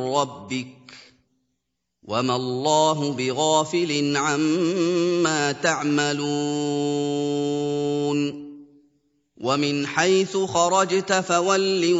ربك وما الله بغافل عما تعملون ومن حيث خرجت فول